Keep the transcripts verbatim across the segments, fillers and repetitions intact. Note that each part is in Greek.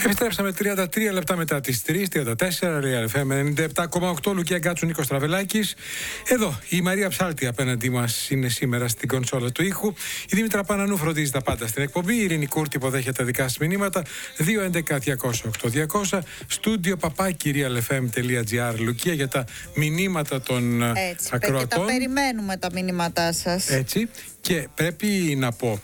Επιστρέψαμε τριάντα τρία λεπτά μετά τις τρεις, τριάντα τέσσερα, Real εφ εμ ενενήντα επτά κόμμα οκτώ, Λουκία Γκάτσου, Νίκος Τραβελάκης. Εδώ η Μαρία Ψάλτη απέναντί μας είναι σήμερα στην κονσόλα του ήχου. Η Δήμητρα Πανανού φροντίζει τα πάντα στην εκπομπή. Η Ειρήνη Κούρτη υποδέχεται δικά σας μηνύματα. δύο έντεκα διακόσια οκτώ διακόσια. Στούντιο παπάκι real f m τελεία g r, Λουκία, για τα μηνύματα των Έτσι, ακροατών. Και τα περιμένουμε τα μηνύματά σας. Έτσι. Και πρέπει να πω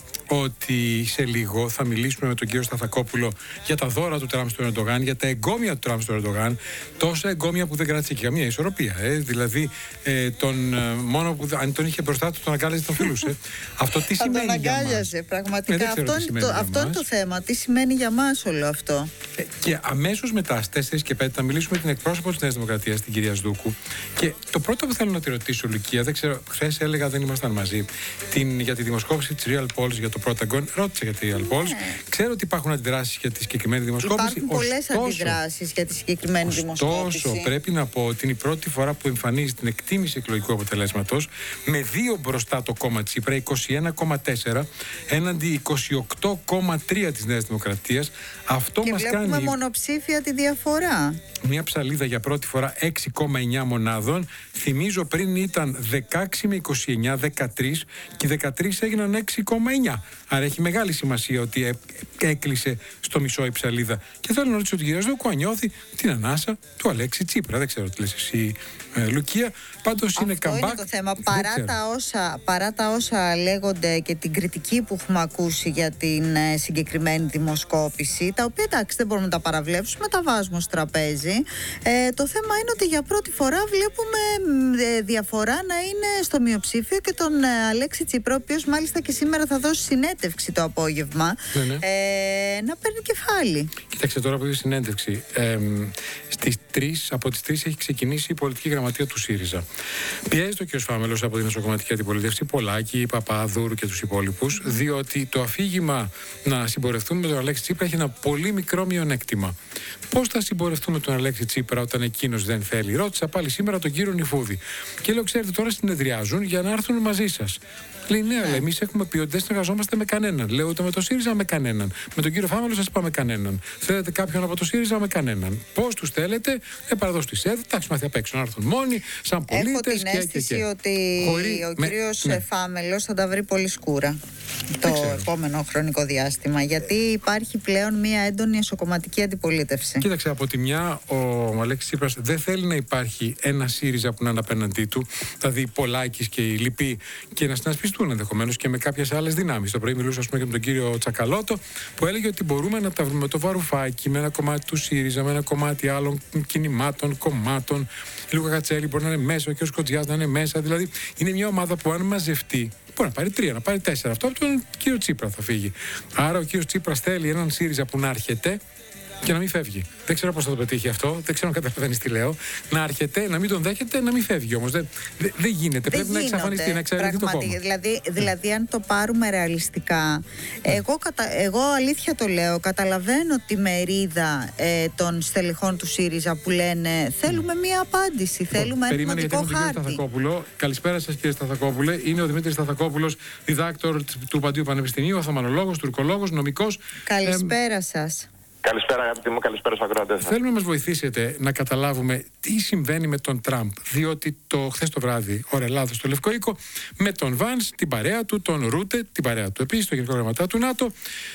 ότι σε λίγο θα μιλήσουμε με τον κύριο Σταθακόπουλο για τα δώρα του Τραμπ στον Ερντογάν, για τα εγκόμια του Τραμπ στον Ερντογάν. Τόσα εγκόμια που δεν κράτησε και καμία ισορροπία. Ε. Δηλαδή, ε, τον, ε, μόνο που αν τον είχε μπροστά του, τον αγκάλιαζε, τον φιλούσε. Αυτό τι σημαίνει τον για μας? αγκάλιαζε, πραγματικά. Ε, αυτό είναι, το, αυτό είναι το θέμα. Τι σημαίνει για μας όλο αυτό? Ε, και αμέσως μετά, στις τέσσερις και πέντε, θα μιλήσουμε με την εκπρόσωπο της Νέας Δημοκρατίας, την κυρία Σδούκου. Και το πρώτο που θέλω να τη ρωτήσω, Λουκία, δεν ξέρω, χθες έλεγα δεν ήμασταν μαζί, την, για τη δημοσκόπηση της Real Polls για το Pentagon. Ρώτησα για τη Real Polls. Yeah. Ξέρω ότι υπάρχουν αντιδράσεις για τη συγκεκριμένη δημοσκόπηση. Υπάρχουν πολλές αντιδράσεις για τη συγκεκριμένη ωστόσο, δημοσκόπηση. Ωστόσο, πρέπει να πω ότι είναι η πρώτη φορά που εμφανίζει την εκτίμηση εκλογικού αποτελέσματος με δύο μπροστά το κόμμα Τσίπρα, είκοσι ένα κόμμα τέσσερα έναντι είκοσι οκτώ κόμμα τρία της Νέας Δημοκρατίας. Αυτό και μας βλέπουμε κάνει μονοψήφια τη διαφορά. Μια ψαλίδα για πρώτη φορά έξι κόμμα εννιά μονάδων. Θυμίζω πριν ήταν δεκαέξι με είκοσι εννιά, δεκατρία και οι δεκατρία έγιναν έξι κόμμα εννιά. Άρα έχει μεγάλη σημασία ότι έ, έκλεισε στο μισό η ψαλίδα. Και θέλω να ρωτήσω την κυρία Σδούκου αν νιώθει την ανάσα του Αλέξη Τσίπρα. Δεν ξέρω τι λες εσύ, ε, Λουκία. Πάντως είναι comeback. Αυτό είναι το θέμα. Παρά τα, όσα, παρά τα όσα λέγονται και την κριτική που έχουμε ακούσει για την ε, συγκεκριμένη δημοσκόπηση, τα οποία εντάξει δεν μπορούμε να τα παραβλέψουμε, τα βάζουμε στο τραπέζι. Ε, το θέμα είναι ότι για πρώτη φορά βλέπουμε ε, διαφορά να είναι στο μειοψήφιο και τον ε, Αλέξη Τσίπρα, ο οποίος μάλιστα και σήμερα θα δώσει συνέντευξη το απόγευμα, ναι, ναι. Ε, να παίρνει κεφάλι. Κοίταξε τώρα που είπε συνέντευξη. Ε, στις τρεις, από τις τρεις έχει ξεκινήσει η πολιτική γραμματεία του ΣΥΡΙΖΑ. Πιέζεται ο κ. Φάμελος από την νοσοκομματική αντιπολίτευση, Πολάκη, Παπαδούρου και τους υπόλοιπους, διότι το αφήγημα να συμπορευτούμε με τον Αλέξη Τσίπρα έχει ένα πολύ μικρό μειονέκτημα. Πώς θα συμπορευτούμε τον Αλέξη Τσίπρα όταν εκείνος δεν θέλει? Ρώτησα πάλι σήμερα τον κύριο Νιφούδη. Και λέω: ξέρετε, τώρα συνεδριάζουν για να έρθουν μαζί σας. Λέει: ναι, αλλά εμείς έχουμε πει ότι δεν συνεργαζόμαστε με κανέναν. Λέω: ούτε με το ΣΥΡΙΖΑ με κανέναν. Με τον κύριο Φάμελο σας είπαμε κανέναν. Θέλετε κάποιον από το ΣΥΡΙΖΑ με κανέναν. Πώς τους θέλετε? Ε, παραδώσου τη ΣΕΔ, εντάξει, μάθει απ' έξω να έρθουν μόνοι, σαν πολίτες. Έχω την και, αίσθηση και, και. ότι Χωρί... ο κύριος ναι. Φάμελος θα τα βρει πολύ σκούρα το επόμενο χρονικό διάστημα. Γιατί υπάρχει πλέον μια έντονη εσωκομματική αντιπολίτευση. Κοίταξε, από τη μια ο Αλέξης Τσίπρας δεν θέλει να υπάρχει ένα ΣΥΡΙΖΑ που να είναι απέναντί του, δηλαδή Πολάκης και οι λοιποί, και να συνασπιστούν ενδεχομένως και με κάποιες άλλες δυνάμεις. Το πρωί μιλούσα, ας πούμε, και με τον κύριο Τσακαλώτο, που έλεγε ότι μπορούμε να τα βρούμε με το Βαρουφάκι, με ένα κομμάτι του ΣΥΡΙΖΑ, με ένα κομμάτι άλλων κινημάτων, κομμάτων. Η Λούκα Κατσέλη μπορεί να είναι μέσα, ο κ. Κοντζιάς να είναι μέσα. Δηλαδή είναι μια ομάδα που αν μαζευτεί, μπορεί να πάρει τρία, να πάρει τέσσερα. Αυτό από τον κύριο Τσίπρα θα φύγει. Άρα ο κύριος Τσίπρας θέλει έναν ΣΥΡΙΖΑ που να έρχεται και να μην φεύγει. Δεν ξέρω πώς θα το πετύχει αυτό, δεν ξέρω αν καταλαβαίνεις τι λέω. Να έρχεται, να μην τον δέχεται, να μην φεύγει όμως. Δεν, δεν, δεν γίνεται. Δεν πρέπει γίνονται, να εξαφανιστεί, να εξαρτηθεί το κόμμα. Δηλαδή, δηλαδή, αν το πάρουμε ρεαλιστικά, εγώ, κατα, εγώ αλήθεια το λέω, καταλαβαίνω τη μερίδα ε, των στελεχών του ΣΥΡΙΖΑ που λένε θέλουμε μία απάντηση, λοιπόν, θέλουμε ένα δημοτικό χάρτη. Καλησπέρα σας, κύριε Σταθακόπουλε. Είναι ο Δημήτρης Σταθακόπουλος, διδάκτορ του Παντίου Πανεπιστημίου, οθωμανολόγος, τουρκολόγος, νομικός. Καλησπέρα ε, σας. Καλησπέρα, αγαπητοί μου, καλησπέρα στους ακροατές. Θέλουμε να μας βοηθήσετε να καταλάβουμε τι συμβαίνει με τον Τραμπ. Διότι το χθες το βράδυ, ώρα Ελλάδος στο Λευκό Οίκο, με τον Βάνς, την παρέα του, τον Ρούτε, την παρέα του επίσης, τον Γενικό Γραμματέα του ΝΑΤΟ,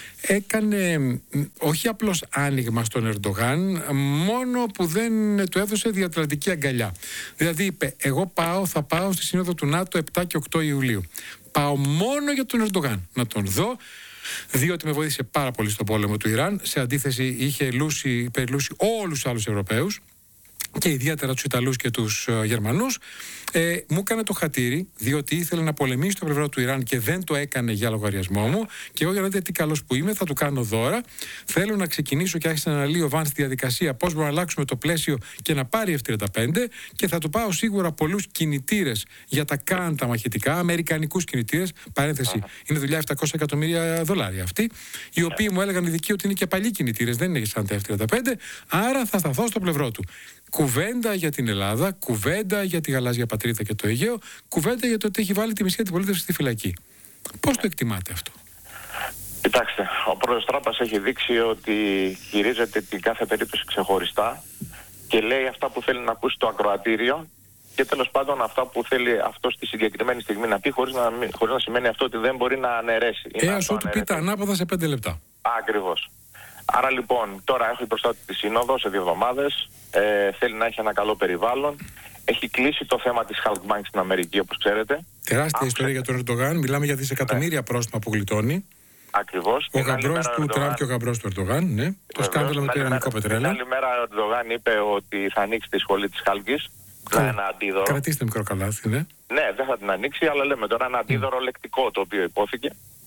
έκανε όχι απλώς άνοιγμα στον Ερντογάν, μόνο που δεν του έδωσε διατλαντική αγκαλιά. Δηλαδή είπε: εγώ πάω, θα πάω στη Σύνοδο του ΝΑΤΟ επτά και οκτώ Ιουλίου. Πάω μόνο για τον Ερντογάν, να τον δω. Διότι με βοήθησε πάρα πολύ στον πόλεμο του Ιράν. Σε αντίθεση, είχε λούσει, περιλούσει όλους τους άλλους Ευρωπαίους και ιδιαίτερα τους Ιταλούς και τους uh, Γερμανούς. Ε, μου έκανε το χατήρι, διότι ήθελε να πολεμήσει το πλευρό του Ιράν και δεν το έκανε για λογαριασμό μου. Και εγώ, για να δείτε τι καλός που είμαι, θα του κάνω δώρα. Θέλω να ξεκινήσω, και άρχισε να αναλύει ο Βαν στη διαδικασία πώς μπορούμε να αλλάξουμε το πλαίσιο και να πάρει εφ τριάντα πέντε. Και θα του πάω σίγουρα πολλούς κινητήρες για τα καν τα μαχητικά, αμερικανικούς κινητήρες. Παρένθεση, είναι δουλειά επτακόσια εκατομμύρια δολάρια αυτή. Οι οποίοι μου έλεγαν οι δικοί ότι είναι και παλιοί κινητήρες, δεν είναι σαν τα εφ τριάντα πέντε. Άρα θα σταθώ στο πλευρό του. Κουβέντα για την Ελλάδα, κουβέντα για τη γαλάζια πατρίδα και το Αιγαίο, κουβέντα για το ότι έχει βάλει τη μισή αντιπολίτευση στη φυλακή. Πώς το εκτιμάτε αυτό? Κοιτάξτε, ο πρόεδρος Τραμπ έχει δείξει ότι χειρίζεται την κάθε περίπτωση ξεχωριστά και λέει αυτά που θέλει να ακούσει το ακροατήριο και τέλος πάντων αυτά που θέλει αυτό στη συγκεκριμένη στιγμή να πει, χωρίς να, χωρίς να σημαίνει αυτό ότι δεν μπορεί να αναιρέσει. Ε, ας ό,τι πει τα ανάποδα σε πέντε λεπτά. Ακριβώς. Άρα λοιπόν, τώρα έχει μπροστά του τη σύνοδο σε δύο εβδομάδες, ε, θέλει να έχει ένα καλό περιβάλλον. Έχει κλείσει το θέμα της Halk Bank στην Αμερική, όπως ξέρετε. Τεράστια Άκουσε... ιστορία για τον Ερντογάν. Μιλάμε για δισεκατομμύρια ναι. πρόστιμα που γλιτώνει. Ακριβώς. Ο γαμπρός του Τραμπ και ο γαμπρός του Ερντογάν. Ναι. Το σκάνδαλο με το ιρανικό πετρέλαιο. Την άλλη μέρα ο Ερντογάν είπε ότι θα ανοίξει τη σχολή της Χάλκης. Να ένα αντίδωρο. Κρατήστε μικρό καλάθι, ναι. Ναι, δεν θα την ανοίξει, αλλά λέμε τώρα ένα αντίδωρο mm. λεκτικό το οποίο υπόθηκε.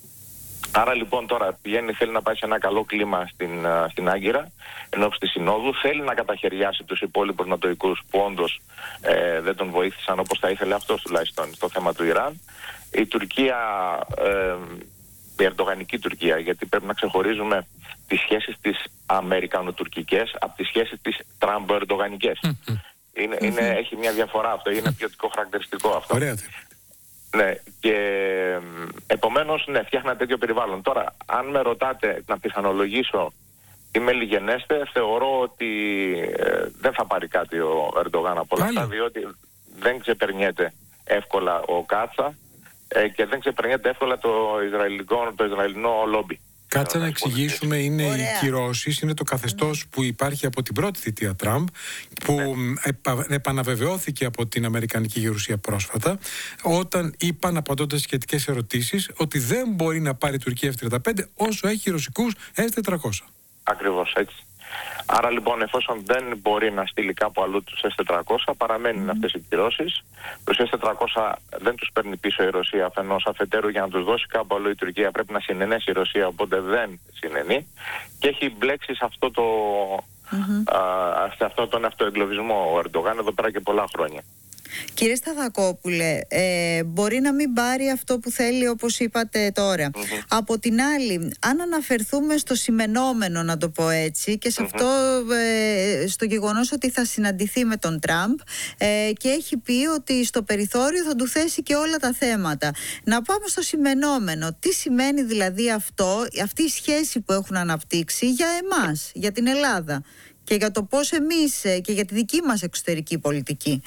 Άρα λοιπόν τώρα πηγαίνει, θέλει να πάει σε ένα καλό κλίμα στην, στην Άγκυρα ενώπιση της Συνόδου. Θέλει να καταχαιριάσει τους υπόλοιπους νατοικούς που όντως ε, δεν τον βοήθησαν όπως θα ήθελε αυτός τουλάχιστον στο θέμα του Ιράν. Η Τουρκία, ε, η ερντογανική Τουρκία, γιατί πρέπει να ξεχωρίζουμε τις σχέσεις τις αμερικανοτουρκικές από τις σχέσεις τις τραμπο-ερντογανικές. Mm-hmm. Είναι, είναι, mm-hmm. Έχει μια διαφορά αυτό, είναι ποιοτικό χαρακτηριστικό αυτό. Ωραία. Ναι, και επομένως, ναι, φτιάχνει ένα τέτοιο περιβάλλον. Τώρα, αν με ρωτάτε να πιθανολογήσω τι μέλη γενέστε, θεωρώ ότι ε, δεν θα πάρει κάτι ο Ερντογάν από όλα αυτά, διότι δεν ξεπερνιέται εύκολα ο Κάτσα ε, και δεν ξεπερνιέται εύκολα το Ισραηλικό, το Ισραηλινό λόμπι. Κάτσε να εξηγήσουμε, είναι Ωραία. οι κυρώσεις, είναι το καθεστώς mm. που υπάρχει από την πρώτη θητεία Τραμπ, που ναι. επα, επαναβεβαιώθηκε από την Αμερικανική Γερουσία πρόσφατα, όταν είπαν, απαντώντας σχετικές ερωτήσεις, ότι δεν μπορεί να πάρει η Τουρκία εφ τριάντα πέντε όσο έχει ρωσικούς ες τετρακόσια. Ακριβώς έτσι. Άρα λοιπόν, εφόσον δεν μπορεί να στείλει κάπου αλλού τους ες τετρακόσια, παραμένουν mm. αυτές οι κυρώσεις. Τους ες τετρακόσια δεν τους παίρνει πίσω η Ρωσία αφενός, αφετέρου για να τους δώσει κάπου αλλού η Τουρκία πρέπει να συνενέσει η Ρωσία, οπότε δεν συνενεί. Και έχει μπλέξει σε αυτό, το, mm-hmm. α, σε αυτό τον αυτοεγκλωβισμό ο Ερντογάν εδώ πέρα και πολλά χρόνια. Κύριε Σταθακόπουλε, ε, μπορεί να μην πάρει αυτό που θέλει όπως είπατε τώρα. Mm-hmm. Από την άλλη, αν αναφερθούμε στο σημενόμενο, να το πω έτσι, και σε mm-hmm. αυτό ε, στο γεγονός ότι θα συναντηθεί με τον Τραμπ ε, και έχει πει ότι στο περιθώριο θα του θέσει και όλα τα θέματα. Να πάμε στο σημενόμενο. Τι σημαίνει δηλαδή αυτό, αυτή η σχέση που έχουν αναπτύξει για εμάς, για την Ελλάδα και για το πώς εμείς και για τη δική μας εξωτερική πολιτική?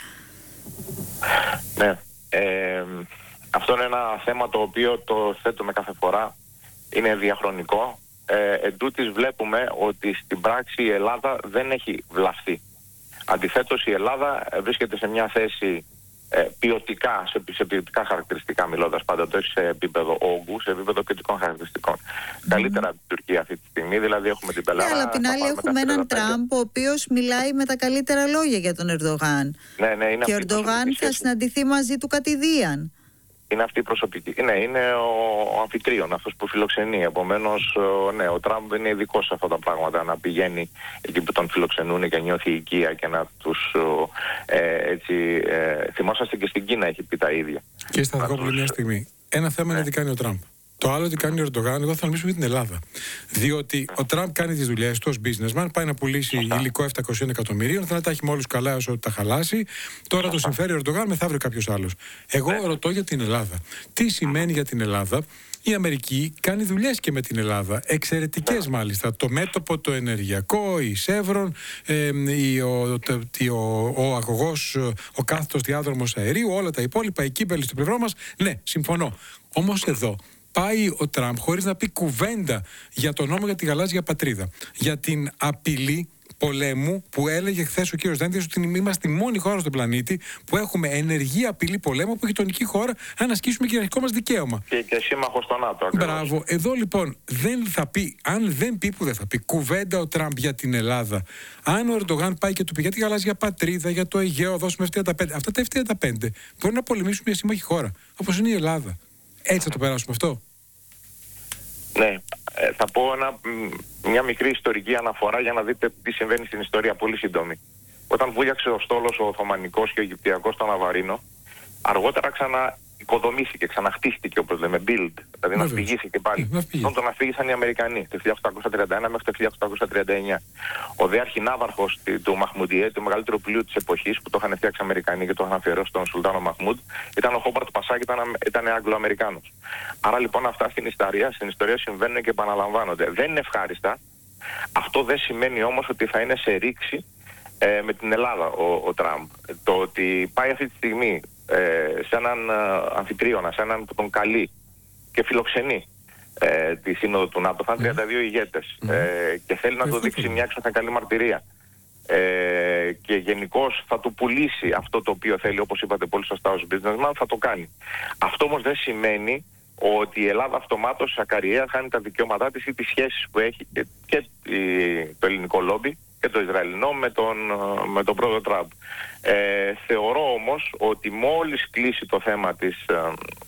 Ναι, ε, αυτό είναι ένα θέμα το οποίο το θέτουμε κάθε φορά, είναι διαχρονικό. Ε, εν τούτης βλέπουμε ότι στην πράξη η Ελλάδα δεν έχει βλαφθεί. Αντιθέτως η Ελλάδα βρίσκεται σε μια θέση ε, ποιοτικά, σε, σε ποιοτικά χαρακτηριστικά μιλώντας πάντα, το έχει σε επίπεδο όγκου, σε επίπεδο ποιοτικών χαρακτηριστικών. Mm. Καλύτερα από την Τουρκία αυτή τη στιγμή, δηλαδή έχουμε την πελάρα. Ναι, αλλά απ' την άλλη έχουμε έναν Τραμπ ο οποίος μιλάει με τα καλύτερα λόγια για τον Ερντογάν. Ναι, ναι, είναι και ο Ερντογάν θα συναντηθεί μαζί του κατηδίαν. Είναι αυτή η προσωπική. Ναι, είναι ο, ο αμφιτρίων, αυτός που φιλοξενεί. Επομένως, ναι, ο Τραμπ είναι ειδικός σε αυτά τα πράγματα. Να πηγαίνει εκεί που τον φιλοξενούν και νιώθει οικία και να τους ε, έτσι. Ε, θυμόσαστε και στην Κίνα έχει πει τα ίδια. Και στα Σταθακόπουλε, μια στιγμή. Ένα θέμα ναι. είναι τι κάνει ο Τραμπ. Το άλλο τι κάνει ο Ερντογάν, εγώ θα μιλήσω για την Ελλάδα. Διότι ο Τραμπ κάνει τις δουλειές του ως businessman, πάει να πουλήσει Σωστά. υλικό επτακόσια εκατομμυρίων, θα τα έχει με όλους καλά όσο τα χαλάσει. Τώρα Σωστά. το συμφέρει ο Ερντογάν, μεθαύριο κάποιος άλλος. Εγώ ναι. ρωτώ για την Ελλάδα. Τι σημαίνει για την Ελλάδα? Η Αμερική κάνει δουλειές και με την Ελλάδα. Εξαιρετικές ναι. μάλιστα. Το μέτωπο, το ενεργειακό, η Σεύρον, ε, η, ο, το, ο, ο αγωγός, ο κάθετος διάδρομος αερίου, όλα τα υπόλοιπα, η κύπελη στο πλευρό μας. Ναι, συμφωνώ. Όμως εδώ πάει ο Τραμπ χωρίς να πει κουβέντα για τον νόμο για τη γαλάζια πατρίδα. Για την απειλή πολέμου που έλεγε χθες ο κύριος Δένδιας ότι είμαστε η μόνη χώρα στον πλανήτη που έχουμε ενεργή απειλή πολέμου από γειτονική χώρα αν ασκήσουμε κυριαρχικό μας δικαίωμα. Και, και σύμμαχος στο ΝΑΤΟ. Μπράβο. Εδώ λοιπόν δεν θα πει, αν δεν πει που δεν θα πει κουβέντα ο Τραμπ για την Ελλάδα, αν ο Ερντογάν πάει και του πει για τη γαλάζια πατρίδα, για το Αιγαίο, δώσουμε εφ τριάντα πέντε, αυτά τα εφ τριάντα πέντε μπορεί να πολεμήσουν μια σύμμαχη χώρα όπως είναι η Ελλάδα. Έτσι θα το περάσουμε αυτό? Ναι, ε, θα πω ένα, μια μικρή ιστορική αναφορά για να δείτε τι συμβαίνει στην ιστορία, πολύ σύντομη. Όταν βούλιαξε ο στόλος ο Οθωμανικός και ο Αιγυπτιακός στο Ναβαρίνο, αργότερα ξανά οικοδομήθηκε, ξαναχτίστηκε, όπως λέμε, build, δηλαδή να φυγήθηκε πάλι. Αυτόν τον αφήγησαν οι Αμερικανοί το χίλια οκτακόσια τριάντα ένα μέχρι το χίλια οκτακόσια τριάντα εννιά. Ο δε αρχινάβαρχος του Μαχμουντιέ, του μεγαλύτερου πλοίου της εποχής, που το είχαν φτιάξει οι Αμερικανοί και το είχαν αφιερώσει στον Σουλτάνο Μαχμούντ, ήταν ο Χόμπαρτ Πασά και ήταν, ήταν Αγγλοαμερικάνος. Άρα λοιπόν αυτά στην ιστορία, στην ιστορία συμβαίνουν και επαναλαμβάνονται. Δεν είναι ευχάριστα. Αυτό δεν σημαίνει όμως ότι θα είναι σε ρήξη ε, με την Ελλάδα ο, ο Τραμπ. Το ότι πάει αυτή τη στιγμή ε, σε έναν ε, αμφιτρίωνα, σε έναν που τον καλεί και φιλοξενεί ε, τη σύνοδο του ΝΑΤΟ, θα είναι τριάντα δύο ηγέτες mm. ε, και θέλει να το δείξει μια έξωθεν καλή μαρτυρία. Ε, και γενικώς θα του πουλήσει αυτό το οποίο θέλει, όπως είπατε πολύ σωστά ως businessman, θα το κάνει. Αυτό όμως δεν σημαίνει ότι η Ελλάδα αυτομάτως ακαριέα χάνει τα δικαιώματά της ή τις σχέσεις που έχει και, και το ελληνικό λόμπι και το Ισραηλινό με τον, με τον πρόεδρο Τραμπ. Ε, θεωρώ όμως ότι μόλις κλείσει το θέμα της, ε,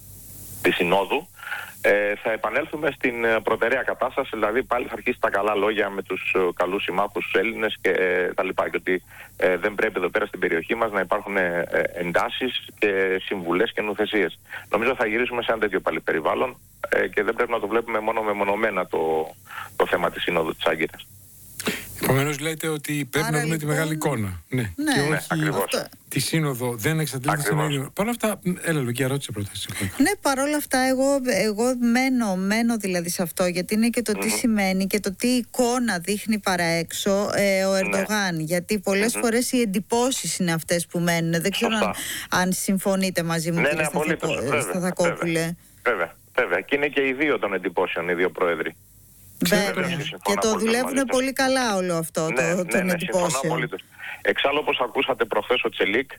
της Συνόδου, ε, θα επανέλθουμε στην προτεραία κατάσταση, δηλαδή πάλι θα αρχίσει τα καλά λόγια με τους καλούς συμμάχους τους Έλληνες και ε, τα λοιπά, και ότι ε, δεν πρέπει εδώ πέρα στην περιοχή μας να υπάρχουν ε, εντάσεις και συμβουλές και νουθεσίες. Νομίζω θα γυρίσουμε σε ένα τέτοιο πάλι περιβάλλον ε, και δεν πρέπει να το βλέπουμε μόνο μεμονωμένα το, το θέμα της Συνόδου της Άγκυρας. Επομένως λέτε ότι πρέπει Άρα, να δούμε λοιπόν... τη μεγάλη εικόνα. Ναι, ναι. Και όχι ναι, ακριβώς. τη σύνοδο, δεν εξαντλείται στην ίδια. Παρ' όλα αυτά, έλα Λουκία, ρώτησε πρώτα. Ναι, παρόλα αυτά, εγώ, εγώ μένω, μένω δηλαδή σε αυτό, γιατί είναι και το τι mm-hmm. σημαίνει και το τι εικόνα δείχνει παραέξω ε, ο Ερντογάν. Ναι. Γιατί πολλές mm-hmm. φορές οι εντυπώσεις είναι αυτές που μένουν. Δεν ξέρω αν, αν συμφωνείτε μαζί μου, ναι, κύριε ναι, Σταθακόπουλε. Βέβαια, βέβαια. Και είναι και οι δύο των εντυπώσεων, οι δύο πρόεδροι. Βέβαια. Και το δουλεύουν πολύ καλά όλο αυτό ναι, το, ναι, των ναι, εντυπώσεων. Εξάλλου, όπως ακούσατε προχθές ο Τσελίκ,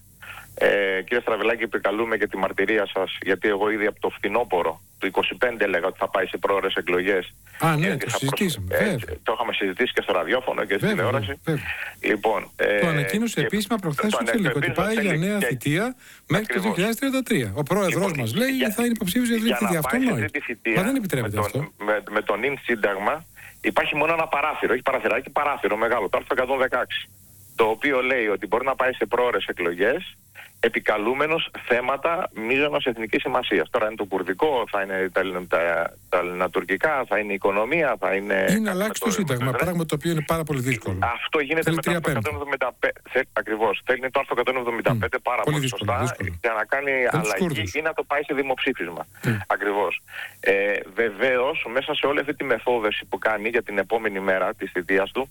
ε, κύριε Στραβελάκη, επικαλούμε και τη μαρτυρία σας, γιατί εγώ ήδη από το φθινόπωρο του είκοσι πέντε έλεγα ότι θα πάει σε πρόορες εκλογές. Α, ναι, το συζητήσαμε. Προσ... Ε, το είχαμε συζητήσει και στο ραδιόφωνο και στην τηλεόραση. Λοιπόν, ε, το ανακοίνωσε και... επίσημα προχθές ο Τσελίκ ότι πάει για νέα και... θητεία μέχρι το δύο χιλιάδες τριάντα τρία. Ο πρόεδρος λοιπόν, μας λέει ότι θα είναι υποψήφιος για τρίτη θητεία. Αυτό νόημα. Μα δεν επιτρέπεται αυτό. Με το νυν σύνταγμα υπάρχει μόνο ένα παράθυρο, όχι παραθυράκι, παράθυρο μεγάλο, το άρθρο εκατόν δεκαέξι. Το οποίο λέει ότι μπορεί να πάει σε πρόορες εκλογές επικαλούμενος θέματα μείζωνος εθνικής σημασίας. Τώρα είναι το κουρδικό, θα είναι τα, τα, τα ελληνοτουρκικά, θα είναι η οικονομία, θα είναι... Είναι αλλάξει το, το Σύνταγμα, το... πράγμα το οποίο είναι πάρα πολύ δύσκολο. Αυτό γίνεται με το άρθρο εκατόν εβδομήντα πέντε. Ακριβώς. Θέλει το άρθρο εκατόν εβδομήντα πέντε mm. πάρα πολύ, πολύ δύσκολο, σωστά δύσκολο. Για να κάνει δεν αλλαγή ή να το πάει σε δημοψήφισμα. Mm. Ακριβώς. Ε, βεβαίως, μέσα σε όλη αυτή τη μεθόδευση που κάνει για την επόμενη μέρα της θητείας του,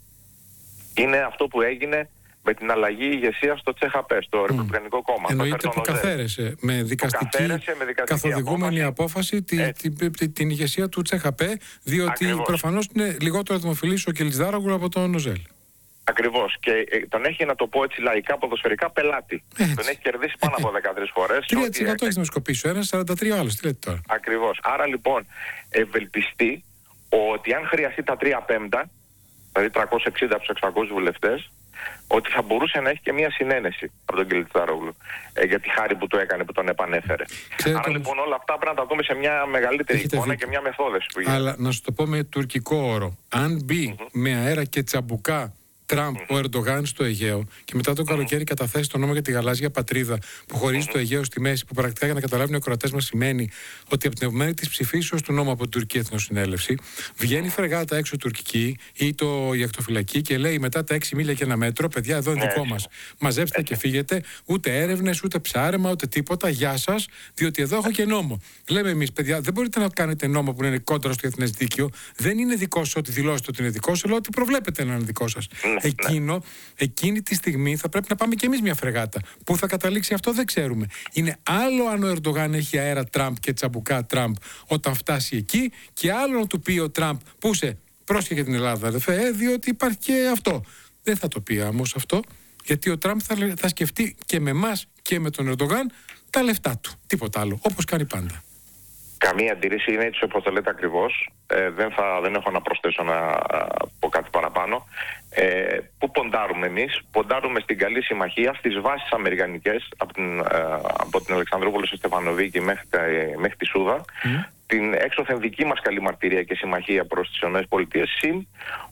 είναι αυτό που έγινε με την αλλαγή ηγεσία στο ΤΣΕΧΑΠΕ, στο mm. Ρεπουμπλικανικό Κόμμα. Εννοείται που καθαίρεσε με δικαστική, καθαίρεσε με δικαστική καθοδηγούμενη απόφαση, απόφαση τη, τη, τη, την ηγεσία του ΤΣΕΧΑΠΕ, διότι ακριβώς. Προφανώς είναι λιγότερο δημοφιλής ο Κιλιτζάρογλου από τον Νοζέλ. Ακριβώς. Και ε, τον έχει, να το πω έτσι λαϊκά, ποδοσφαιρικά πελάτη. Έτσι. Τον έχει κερδίσει πάνω από δεκατρείς φορές. τρία τοις εκατό έχει δημοσκοπήσει ο ένας, σαράντα τρία άλλος. Τι λέτε τώρα. Ακριβώς. Άρα λοιπόν ευελπιστεί ότι αν χρειαστεί τα τρία πέμπτα, δηλαδή τριακόσιοι εξήντα από τους εξακόσιους βουλευτές, ότι θα μπορούσε να έχει και μια συνένεση από τον Κιλιτζάρογλου ε, για τη χάρη που του έκανε, που τον επανέφερε. Ξέρετε, άρα λοιπόν όλα αυτά πρέπει να τα δούμε σε μια μεγαλύτερη Έχετε εικόνα δίκιο. Και μια μεθόδευση που γίνεται. Αλλά να σου το πω με τουρκικό όρο. Αν μπει mm-hmm. με αέρα και τσαμπουκά Τραμπ mm-hmm. ο Ερντογάν στο Αιγαίο και μετά το καλοκαίρι mm-hmm. καταθέσει το νόμο για τη γαλάζια πατρίδα που χωρίζει mm-hmm. το Αιγαίο στη μέση, που πρακτικά για να καταλάβουν οι ακροατές μας σημαίνει ότι από την επομένη της ψηφίσεως του νόμου από την Τουρκική Εθνοσυνέλευση βγαίνει φρεγάτα έξω τουρκική ή το η ακτοφυλακή και λέει μετά τα έξι μίλια και ένα μέτρο, παιδιά, εδώ είναι δικό μας. Μαζέψτε και φύγετε, ούτε έρευνες, ούτε ψάρεμα, ούτε τίποτα. Γεια σας, διότι εδώ έχω και νόμο. Λέμε εμείς, παιδιά, δεν μπορείτε να κάνετε νόμο που είναι κόντρα στο διεθνές δίκαιο. Δεν είναι δικό σας ότι δηλώσετε ότι είναι δικό σας, αλλά ότι προβλέπετε να είναι δικό σας. Εκείνο, εκείνη τη στιγμή θα πρέπει να πάμε κι εμείς μια φρεγάτα. Πού θα καταλήξει αυτό δεν ξέρουμε. Είναι άλλο αν ο Ερντογάν έχει αέρα Τραμπ και τσαμπουκά Τραμπ όταν φτάσει εκεί, και άλλο να του πει ο Τραμπ πού σε πρόσχε την Ελλάδα, αδερφέ, ε, διότι υπάρχει και αυτό. Δεν θα το πει όμως αυτό, γιατί ο Τραμπ θα, θα σκεφτεί και με εμάς και με τον Ερντογάν τα λεφτά του. Τίποτα άλλο, όπως κάνει πάντα. Καμία αντίρρηση, είναι έτσι όπως το λέτε ακριβώς. Ε, δεν, θα, δεν έχω να προσθέσω να πω κάτι παραπάνω. Ε, πού ποντάρουμε εμείς? Ποντάρουμε στην καλή συμμαχία, στις βάσεις αμερικανικές, από την, ε, από την Αλεξανδρούπολη στο Στεφανοβίκη μέχρι, μέχρι τη Σούδα, mm. την έξωθεν δική μας καλή μαρτυρία και συμμαχία προς τις ΗΠΑ, συν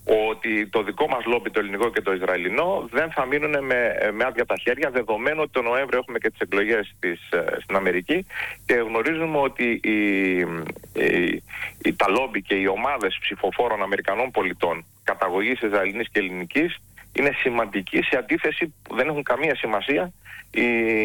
ότι το δικό μας λόμπι, το ελληνικό και το ισραηλινό, δεν θα μείνουν με, με άδεια τα χέρια, δεδομένου ότι τον Νοέμβριο έχουμε και τις εκλογές της, στην Αμερική και γνωρίζουμε ότι οι, οι, οι, τα λόμπι και οι ομάδες ψηφοφόρων Αμερικανών πολιτών καταγωγής ισραηλινής και ελληνικής είναι σημαντικοί, σε αντίθεση που δεν έχουν καμία σημασία οι,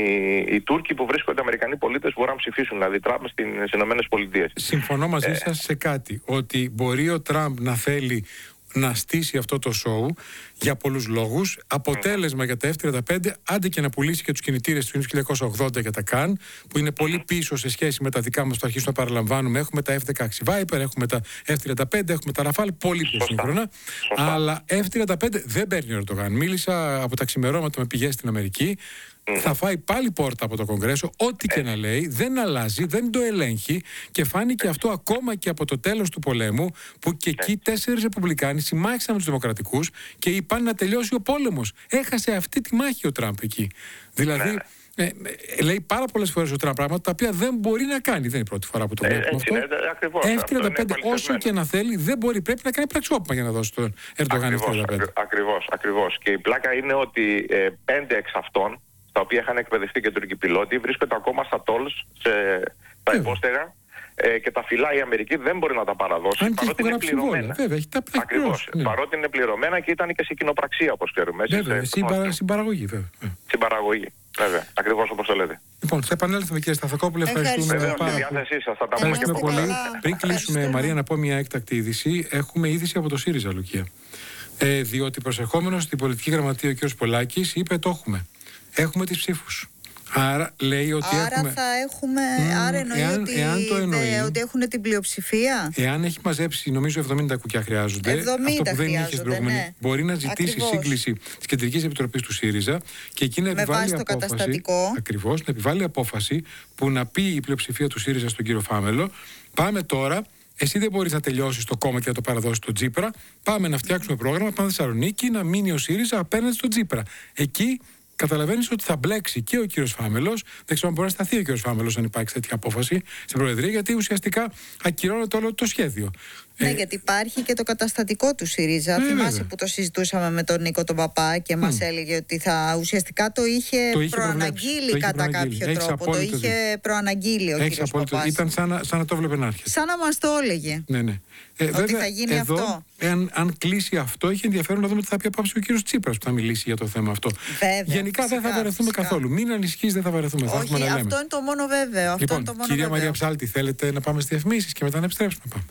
οι Τούρκοι που βρίσκονται Αμερικανοί πολίτες που μπορούν να ψηφίσουν, δηλαδή Τραμπ στις Ηνωμένες Πολιτείες. Συμφωνώ μαζί ε, σας σε κάτι, ότι μπορεί ο Τραμπ να θέλει να στήσει αυτό το σοου για πολλούς λόγους. Αποτέλεσμα για τα εφ τριάντα πέντε, άντε και να πουλήσει και τους κινητήρες του χίλια εννιακόσια ογδόντα για τα Καν, που είναι πολύ πίσω σε σχέση με τα δικά μας, το αρχίσουμε να παραλαμβάνουμε. Έχουμε τα εφ δεκαέξι Viper, έχουμε τα εφ τριάντα πέντε, έχουμε τα Rafale, πολύ πιο σύγχρονα. Αλλά εφ τριάντα πέντε δεν παίρνει ο Ερντογάν. Μίλησα από τα ξημερώματα με πηγές στην Αμερική. Mm. Θα φάει πάλι πόρτα από το Κογκρέσο, ό,τι και να λέει, δεν αλλάζει, δεν το ελέγχει και φάνηκε αυτό ακόμα και από το τέλος του πολέμου, που και εκεί τέσσερις Ρεπουμπλικάνοι συμμάχισαν με τους Δημοκρατικούς και είπαν να τελειώσει ο πόλεμος. Έχασε αυτή τη μάχη ο Τραμπ εκεί. Δηλαδή, ε, ε, λέει πάρα πολλές φορές ο Τραμπ πράγματα τα οποία δεν μπορεί να κάνει. Δεν είναι η πρώτη φορά που το βλέπουμε ε, αυτό. εφ τριάντα πέντε, όσο και να θέλει, δεν μπορεί, πρέπει να κάνει πραξιόπημα για να δώσει τον Ερντογάν εφ τριάντα πέντε. Ακριβώς, ακριβώς. Και η πλάκα είναι ότι ε, πέντε εξ αυτών, τα οποία είχαν εκπαιδευτεί και Τούρκοι πιλότοι, βρίσκονται ακόμα στα τόλς, σε τα yeah. υπόστεγα ε, και τα φυλάει η Αμερική, δεν μπορεί να τα παραδώσει. Αν παρότι είναι πληρωμένα. Βέβαια, έχει τα Ακριβώς. Ναι. Παρότι είναι πληρωμένα και ήταν και σε κοινοπραξία, όπως ξέρουμε. Βέβαια, συμπαρα, συμπαραγωγή, βέβαια. Συμπαραγωγή, βέβαια. Ακριβώς όπως το λέτε. Λοιπόν, θα επανέλθουμε κύριε Σταθακόπουλε. Ευχαριστούμε Βεβαίως, πάρα πολύ. Σας, θα τα Ευχαριστούμε πολύ. πολλά. Πριν κλείσουμε, Μαρία, να πω μια έκτακτη είδηση. Έχουμε είδηση από το ΣΥΡΙΖΑ, Λουκία. Ε, διότι προσερχόμενος στην πολιτική γραμματεία ο κ. Πολάκης είπε το έχουμε. Έχουμε τις ψήφους. Άρα λέει ότι άρα έχουμε... θα έχουμε... Mm, άρα εννοεί, εάν, ότι, εάν το εννοεί δε, ότι έχουν την πλειοψηφία. Εάν έχει μαζέψει, νομίζω εβδομήντα κουκιά χρειάζονται. εβδομήντα αυτό που δεν είχε στην προηγούμενη. Ναι. Μπορεί να ζητήσει Ακριβώς. σύγκληση της Κεντρικής Επιτροπής του ΣΥΡΙΖΑ και εκεί να επιβάλλει το απόφαση. Καταστατικό. Ακριβώς, να επιβάλλει απόφαση που να πει η πλειοψηφία του ΣΥΡΙΖΑ στον κύριο Φάμελο. Πάμε τώρα. Εσύ δεν μπορείς να τελειώσεις το κόμμα και να το παραδώσεις στον Τσίπρα. Πάμε να φτιάξουμε πρόγραμμα, πάμε στη Θεσσαλονίκη, να μείνει ο ΣΥΡΙΖΑ απέναντι στον Τσίπρα. Εκεί καταλαβαίνεις ότι θα μπλέξει και ο κύριος Φάμελος. Δεν ξέρω αν μπορεί να σταθεί ο κύριος Φάμελος αν υπάρξει τέτοια απόφαση στην Προεδρία, γιατί ουσιαστικά ακυρώνεται όλο το σχέδιο. Ναι, ε, γιατί υπάρχει και το καταστατικό του ΣΥΡΙΖΑ. Ναι, Θυμάσαι βέβαια. που το συζητούσαμε με τον Νίκο τον Παπά και mm. μας έλεγε ότι θα, ουσιαστικά το είχε, το είχε προαναγγείλει το είχε κατά προαναγγείλει. κάποιο Έχεις τρόπο. Το είχε δει. προαναγγείλει ο Έχεις κύριος απόλυτο. Παπάς. Ήταν σαν να, σαν να το βλέπε να έρχεται. Σαν να μας το έλεγε. Ναι, ναι. Ε, ότι βέβαια, θα γίνει εδώ, αυτό. Εάν, αν κλείσει αυτό, έχει ενδιαφέρον να δούμε τι θα πει απόψε ο κύριος Τσίπρας που θα μιλήσει για το θέμα αυτό. Βέβαια, γενικά φυσικά, δεν θα βαρεθούμε φυσικά. καθόλου. Μην ανησυχείς, δεν θα βαρεθούμε. Θα Όχι, να λέμε. αυτό είναι το μόνο βέβαιο. Αυτό Λοιπόν, είναι το μόνο κυρία βέβαιο. Μαρία Ψάλτη, θέλετε να πάμε στις διαφημίσεις και μετά να επιστρέψουμε. Πάμε.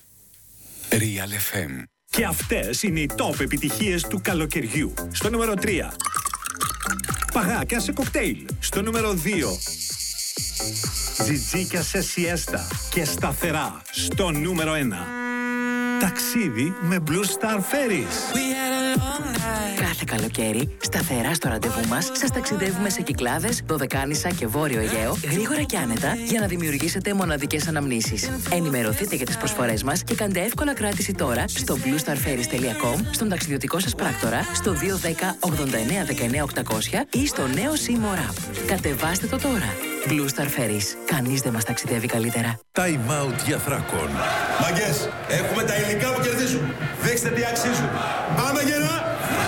Real εφ εμ. Και αυτές είναι οι top επιτυχίες του καλοκαιριού. Στο νούμερο τρία. Παγάκια σε κοκτέιλ. Στο νούμερο δύο. Τζιτζίκια σε σιέστα και σταθερά. Στο νούμερο ένα. Ταξίδι με Blue Star Ferries. Κάθε καλοκαίρι, σταθερά στο ραντεβού μας, σας ταξιδεύουμε σε Κυκλάδες, Δωδεκάνησα και Βόρειο Αιγαίο, γρήγορα και άνετα, για να δημιουργήσετε μοναδικές αναμνήσεις. Ενημερωθείτε για τις προσφορές μας και κάντε εύκολα κράτηση τώρα στο blue star ferries τελεία com, στον ταξιδιωτικό σας πράκτορα, στο δύο ένα μηδέν ογδόντα εννέα δεκαεννέα οκτακόσια ή στο νέο Seymour App. Κατεβάστε το τώρα. Blue Star Ferries. Κανείς δεν μας ταξιδεύει καλύτερα. Time out για Θράκων. Μαγκές, έχουμε τα υλικά που κερδίζουν. Δείξτε τι αξίζουν. Πάμε γερά!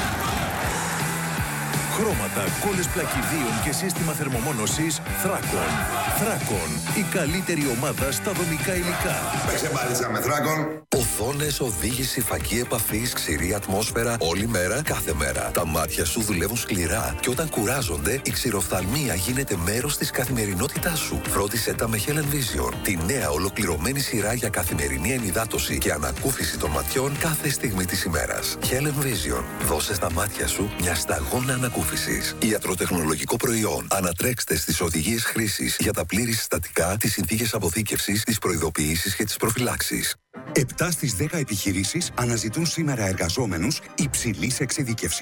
Χρώματα, κόλλες πλακιδίων και σύστημα θερμομόνωσης Θράκων. Θράκων, η καλύτερη ομάδα στα δομικά υλικά. Με ξεπάτησα με Θράκων. Οθόνες, οδήγηση, φακή επαφής, ξηρή ατμόσφαιρα, όλη μέρα, κάθε μέρα. Τα μάτια σου δουλεύουν σκληρά και όταν κουράζονται, η ξηροφθαλμία γίνεται μέρος της καθημερινότητάς σου. Φρόντισε τα με Helen Vision, τη νέα ολοκληρωμένη σειρά για καθημερινή ενυδάτωση και ανακούφιση των ματιών κάθε στιγμή της ημέρας. Helen Vision, δώσε στα μάτια σου μια σταγόνα ανακούφισης. Ιατροτεχνολογικό προϊόν. Ανατρέξτε στις οδηγίες χρήσης για τα πλήρη συστατικά, τις συνθήκες αποθήκευσης, τις προειδοποιήσεις και τις προφυλάξεις. επτά στις δέκα επιχειρήσεις αναζητούν σήμερα εργαζόμενους υψηλής εξειδίκευσης.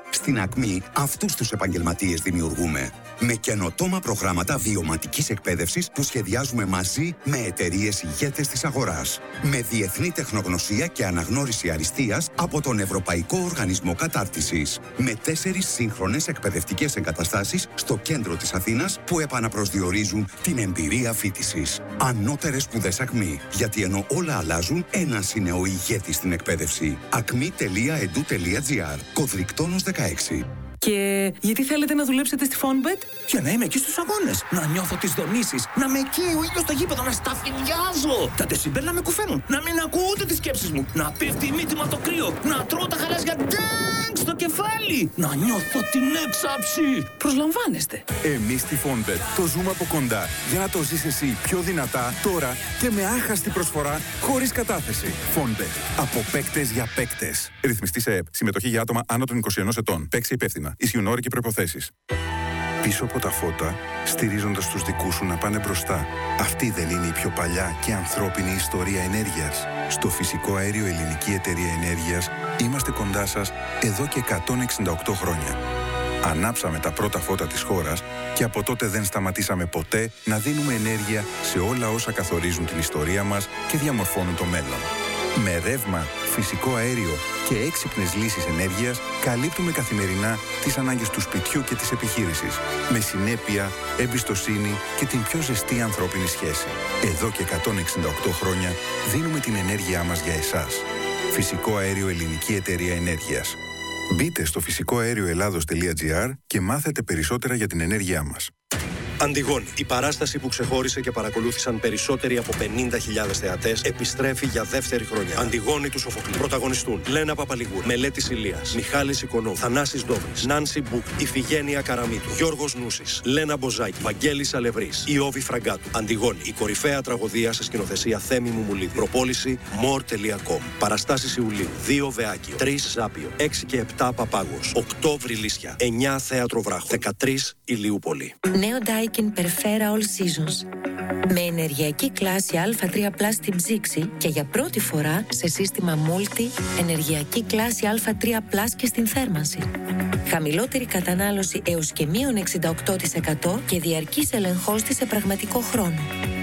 Στην Ακμή αυτούς τους επαγγελματίες δημιουργούμε. Με καινοτόμα προγράμματα βιωματικής εκπαίδευσης που σχεδιάζουμε μαζί με εταιρείες ηγέτες της αγοράς. Με διεθνή τεχνογνωσία και αναγνώριση αριστείας από τον Ευρωπαϊκό Οργανισμό Κατάρτισης. Με τέσσερις σύγχρονες εκπαιδευτικές εγκαταστάσεις στο κέντρο της Αθήνας που επαναπροσδιορίζουν την εμπειρία φοιτησης. Ανώτερες σπουδές Ακμή. Γιατί ενώ όλα αλλάζουν, ένας είναι ο ηγέτης στην εκπαίδευση. ακμή τελεία e d u τελεία g r. Κωδρικτόνος δεκαέξι. Και γιατί θέλετε να δουλέψετε στη Fonbet? Για να είμαι εκεί στους αγώνες, να νιώθω τις δονήσεις, να με καίει ο ήλιος στο γήπεδο, να σταφυλιάζω. Τα τεσιμπέλ να με κουφαίνουν, να μην ακούω ούτε τις σκέψεις μου, να πέφτει η μύτη μου από το κρύο, να τρώω τα χαλάζια ντάγκ στο κεφάλι, να νιώθω την έξαψη. Προσλαμβάνεστε. Εμείς στη Fonbet το ζούμε από κοντά για να το ζεις εσύ πιο δυνατά τώρα και με άχαστη προσφορά χωρίς κατάθεση. Fonbet. Από παίκτες για παίκτες. Ρυθμιστή σε ΕΠ. Συμμετοχή για άτομα άνω των είκοσι ενός ετών. Παίξει υπεύθυνα. Ισχύουν όροι και προϋποθέσεις. Πίσω από τα φώτα, στηρίζοντας τους δικούς σου να πάνε μπροστά. Αυτή δεν είναι η πιο παλιά και ανθρώπινη ιστορία ενέργειας? Στο Φυσικό Αέριο Ελληνική Εταιρεία Ενέργειας είμαστε κοντά σας εδώ και εκατόν εξήντα οκτώ χρόνια. Ανάψαμε τα πρώτα φώτα της χώρας και από τότε δεν σταματήσαμε ποτέ να δίνουμε ενέργεια σε όλα όσα καθορίζουν την ιστορία μας και διαμορφώνουν το μέλλον. Με ρεύμα, φυσικό αέριο και έξυπνες λύσεις ενέργειας καλύπτουμε καθημερινά τις ανάγκες του σπιτιού και της επιχείρησης. Με συνέπεια, εμπιστοσύνη και την πιο ζεστή ανθρώπινη σχέση. Εδώ και εκατόν εξήντα οκτώ χρόνια δίνουμε την ενέργειά μας για εσάς. Φυσικό Αέριο Ελληνική Εταιρεία Ενέργειας. Μπείτε στο φυσικό αέριο ελλάδος τελεία g r και μάθετε περισσότερα για την ενέργειά μας. Αντιγόνη, η παράσταση που ξεχώρισε και παρακολούθησαν περισσότεροι από πενήντα χιλιάδες θεατές, επιστρέφει για δεύτερη χρονιά. Αντιγόνη του Σοφοκλή. Πρωταγωνιστούν Λένα Παπαλιγούρα, Μελέτης Ηλίας, Μιχάλης Οικονόμου, Θανάσης Ντόβρης, Νάνση Μπουκ, Ιφηγένεια Καραμίτου, Γιώργος Νούσης, Λένα Μποζάκη, Βαγγέλης Αλευρής, Ιώβη Φραγκάτου. Αντιγόνη, η κορυφαία τραγωδία σε σκηνοθεσία Θέμη Μουμουλίδη. Προπόληση more τελεία com. Παραστάσεις Ιουλίου, δύο Βεάκιο, τρεις Ζάπιο, έξι και επτά Παπάγος, οκτώ Βρυλίσια, εννιά Θέατρο Βράχο, δεκατρείς Ηλιούπολη. Νέο Daikin Perfera All Seasons. Με ενεργειακή κλάση Α τρία πλας στην ψήξη και για πρώτη φορά σε σύστημα Multi ενεργειακή κλάση Α τρία πλας και στην θέρμανση. Χαμηλότερη κατανάλωση έως και μείον εξήντα οκτώ τοις εκατό και διαρκής ελεγχός της σε πραγματικό χρόνο.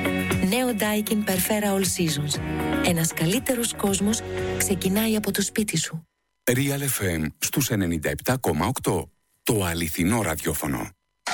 Νέο Daikin Perfera All Seasons. Ένας καλύτερος κόσμος ξεκινάει από το σπίτι σου. Real εφ εμ στους ενενήντα επτά κόμμα οκτώ. Το αληθινό ραδιόφωνο.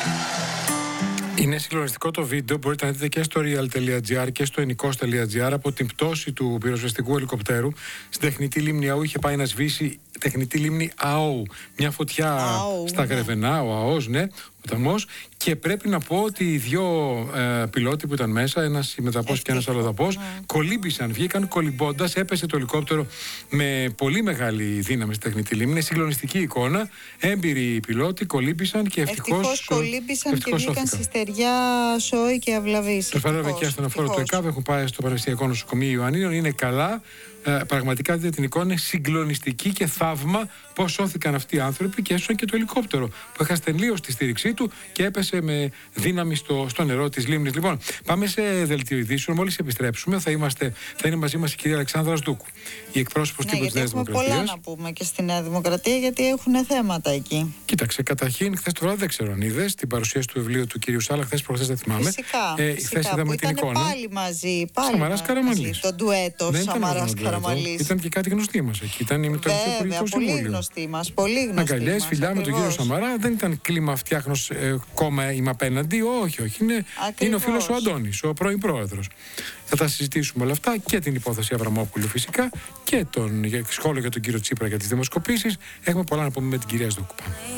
Είναι συγκλονιστικό το βίντεο, μπορείτε να δείτε και στο real τελεία g r και στο enikos τελεία g r από την πτώση του πυροσβεστικού ελικοπτέρου στην τεχνητή λίμνη ΑΟ. Είχε πάει να σβήσει τεχνητή λίμνη ΑΟ, μια φωτιά Αου, στα ναι. Γρεβενά, ο ΑΟΣ, ναι, ο ταμός. Και πρέπει να πω ότι οι δύο ε, πιλότοι που ήταν μέσα, ένας μεταπός και ένας αλλοδαπός, ναι. κολύμπησαν, βγήκαν κολυμπώντας, έπεσε το ελικόπτερο με πολύ μεγάλη δύναμη στη τεχνητή λίμνη. Είναι συγκλονιστική εικόνα. Έμπειροι πιλότοι κολύμπησαν και ευτυχώς. Ευτυχώς κολύμπησαν και βγήκαν στη στεριά σόι και αυλαβής. Το φέραμε και στον αφόρο του ΕΚΑΒ, έχουν πάει στο Πανεπιστημιακό Νοσοκομείο Ιωαννίνων, είναι καλά. Ε, πραγματικά δείτε την εικόνα, είναι συγκλονιστική και θαύμα πώς σώθηκαν αυτοί οι άνθρωποι και έσωσαν και το ελικόπτερο που έχασε λίγο στη στήριξή του και έπεσε με δύναμη στο, στο νερό της λίμνης. Λοιπόν, πάμε σε δελτίο ειδήσεων. Μόλις επιστρέψουμε, θα, είμαστε, θα είναι μαζί μας η κυρία Αλεξάνδρα Σδούκου, η εκπρόσωπος ναι, τύπου της Νέας Δημοκρατίας. Έχουμε πολλά να πούμε και στη Νέα Δημοκρατία, γιατί έχουν θέματα εκεί. Κοίταξε, καταρχήν, χθες το βράδυ δεν ξέρω αν είδες την παρουσίαση του βιβλίου του κυρίου Σάλα, χθες προχθές δεν θυμάμαι. Φυσικά. Ε, φυσικά χθες είδαμε την εικόνα. Πάλι μαζί. Πάλι Σαμαράς Καραμανλής. Το ντουέτο Σαμαράς Καραμανλής. Ήταν και κάτι γνωστή μας εκεί. Ήταν με το Υπουργικό Συμβούλιο. Πολύ γνωστή μας. Πολύ γνωστή. Αγκαλιές, φιλιά με τον κύριο Σαμαρά. Δεν ήταν κλίμα φτιάχνος ε, κόμμα είμαι απέναντι. Όχι, όχι. Είναι, είναι ο φίλος ο Αντώνης, ο πρώην πρόεδρος. Θα τα συζητήσουμε όλα αυτά και την υπόθεση Αβραμόπουλου φυσικά και τον σχόλιο για τον κύριο Τσίπρα για τις δημοσκοπήσεις. Έχουμε πολλά να πούμε με την κυρία Σδούκου.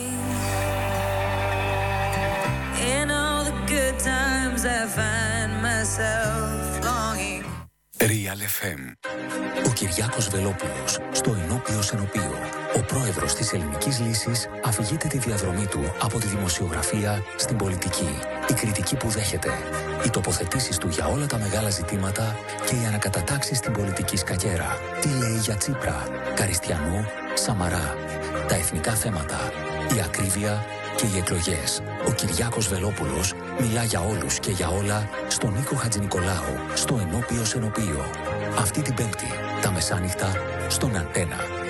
Real εφ εμ. Ο Κυριάκος Βελόπουλος, στο Ενώπιος Ενωπείο. Ο πρόεδρος της Ελληνικής Λύσης αφηγείται τη διαδρομή του από τη δημοσιογραφία στην πολιτική. Η κριτική που δέχεται, οι τοποθετήσεις του για όλα τα μεγάλα ζητήματα και οι ανακατατάξεις στην πολιτική σκακέρα. Τι λέει για Τσίπρα, Καριστιανού, Σαμαρά, τα εθνικά θέματα, η ακρίβεια και οι εκλογές. Ο Κυριάκος Βελόπουλος μιλά για όλους και για όλα στον Νίκο Χατζηνικολάου, στο Ενώπιος Ενωπείο. Αυτή την Πέμπτη, τα μεσάνυχτα, στον Αντένα.